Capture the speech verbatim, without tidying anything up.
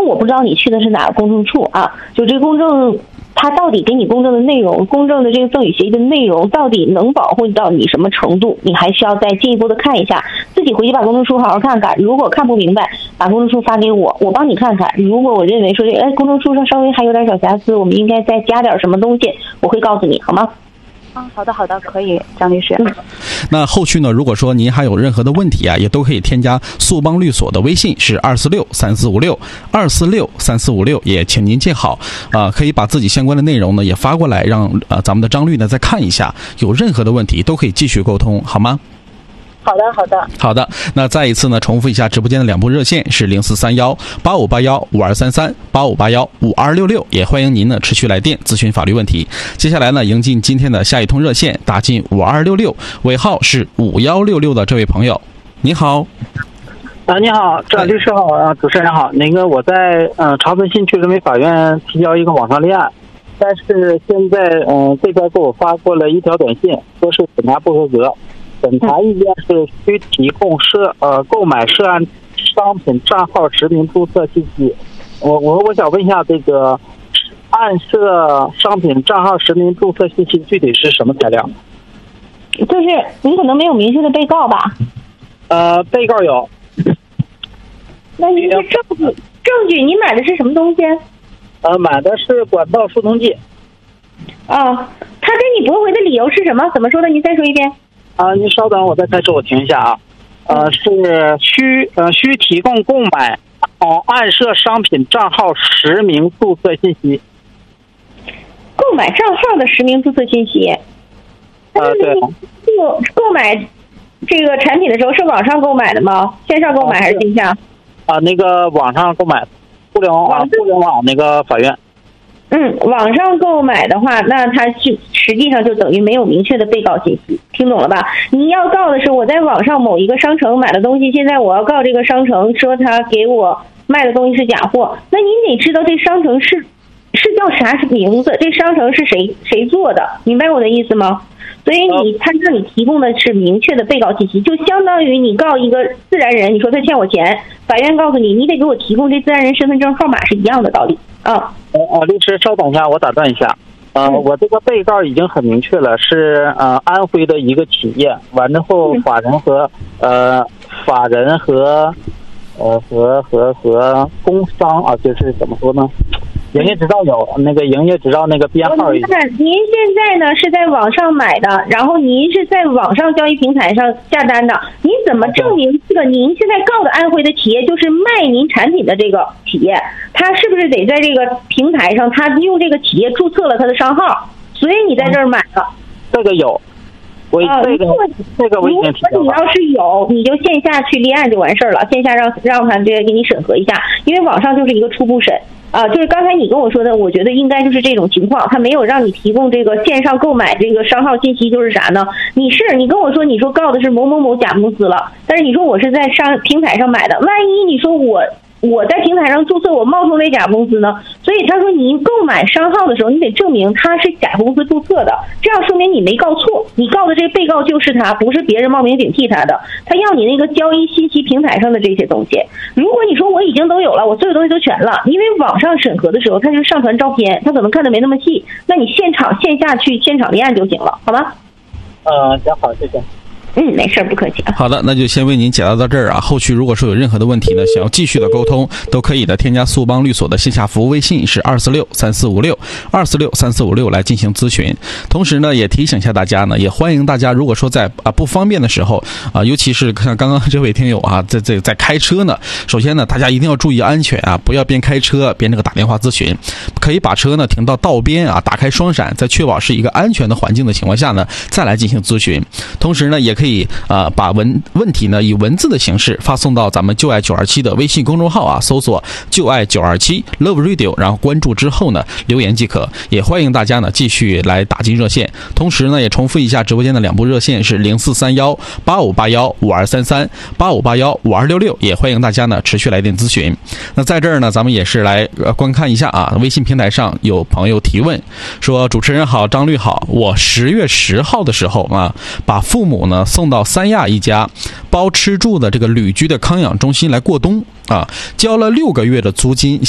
我不知道你去的是哪个公证处啊，就这个公证它到底给你公证的内容，公证的这个赠与协议的内容到底能保护到你什么程度，你还需要再进一步的看一下，自己回去把公证书好好看看，如果看不明白，把公证书发给我，我帮你看看，如果我认为说这哎公证书上稍微还有点小瑕疵，我们应该再加点什么东西，我会告诉你，好吗？ 啊，好的好的，可以，张律师。 嗯， 那后续呢，如果说您还有任何的问题啊，也都可以添加速邦律所的微信，是二四六三四五六二四六三四五六，也请您记好啊、呃，可以把自己相关的内容呢也发过来，让啊、呃、咱们的张律呢再看一下，有任何的问题都可以继续沟通，好吗？ 好的好的好的，那再一次呢重复一下直播间的两部热线是零四三幺八五八幺五二三三八五八幺五二六六，也欢迎您呢持续来电咨询法律问题。接下来呢迎进今天的下一通热线，打进五二六六，尾号是五幺六六的这位朋友，你好。 啊，你好，张律师好啊，主持人好。那个我在嗯、呃、长春新区人民法院提交一个网上立案，但是现在嗯、呃、这边给我发过了一条短信，说是审查不合格。审查意见是需提供涉呃购买涉案商品账号实名注册信息。我我我想问一下，这个暗设商品账号实名注册信息具体是什么材料？ 就是你可能没有明确的被告吧？ 呃，被告有。 那你是证据证据，你买的是什么东西？ 呃，买的是管道疏通剂。 啊，他给你驳回的理由是什么？怎么说的？你再说一遍。 啊，您稍等，我再开始，我停一下啊。呃，是需呃需提供购买哦暗设商品账号实名注册信息。 购买账号的实名注册信息。 呃，对。 购购买这个产品的时候是网上购买的吗？线上购买还是线下？ 啊，那个网上购买，互联网啊，互联网那个法院。 嗯，网上购买的话，那它是实际上就等于没有明确的被告信息，听懂了吧？你要告的是我在网上某一个商城买的东西，现在我要告这个商城说他给我卖的东西是假货，那你得知道这商城是是叫啥名字，这商城是谁谁做的，明白我的意思吗？所以你他让你提供的是明确的被告信息，就相当于你告一个自然人，你说他欠我钱，法院告诉你，你得给我提供这自然人身份证号码，是一样的道理啊。 呃呃，律师稍等一下，我打断一下。呃，嗯、我这个被告已经很明确了，是呃安徽的一个企业，完之后法人和呃法人和呃和和和工商啊，就是怎么说呢？营业执照有那个营业执照那个编号。 您看，您现在呢是在网上买的，然后您是在网上交易平台上下单的，您怎么证明这个您现在告的安徽的企业就是卖您产品的这个企业？他是不是得在这个平台上，他用这个企业注册了他的商号，所以你在这儿买的？ 这个有。我这个、呃、这个我已经提交了。 如果你要是有，你就线下去立案就完事儿了，线下让让他这个给你审核一下，因为网上就是一个初步审啊、呃。就是刚才你跟我说的，我觉得应该就是这种情况，他没有让你提供这个线上购买这个商号信息，就是啥呢？你是你跟我说，你说告的是某某某甲公司了，但是你说我是在上平台上买的，万一你说我。我在平台上注册，我冒充那甲公司呢？所以他说你购买商号的时候，你得证明他是甲公司注册的，这样说明你没告错，你告的这个被告就是他，不是别人冒名顶替他的。他要你那个交易信息平台上的这些东西。如果你说我已经都有了，我所有东西都全了，因为网上审核的时候，他就上传照片，他可能看的没那么细，那你现场线下去现场立案就行了，好吗？ 呃，行好，谢谢。 嗯，没事，不客气啊。 好的，那就先为您解答到这儿啊。后续如果说有任何的问题呢，想要继续的沟通，都可以的添加速邦律所的线下服务微信是二四六三四五六二四六三四五六来进行咨询。同时呢，也提醒一下大家呢，也欢迎大家如果说在啊不方便的时候啊，尤其是像刚刚这位听友啊，在在在开车呢，首先呢，大家一定要注意安全啊，不要边开车边这个打电话咨询，可以把车呢停到道边啊，打开双闪，在确保是一个安全的环境的情况下呢，再来进行咨询。同时呢，也可以啊、呃、把文问题呢以文字的形式发送到咱们就爱九二七的微信公众号啊，搜索就爱九二七 Love Radio， 然后关注之后呢留言即可。也欢迎大家呢继续来打进热线。同时呢，也重复一下直播间的两部热线是零四三幺八五八幺五二三三八五八幺五二六六，也欢迎大家呢持续来电咨询。那在这儿呢，咱们也是来、呃、观看一下啊，微信平台上有朋友提问说：主持人好，张律好，我十月十号的时候啊，把父母呢送到三亚一家包吃住的这个旅居的康养中心来过冬啊，交了六个月的租金，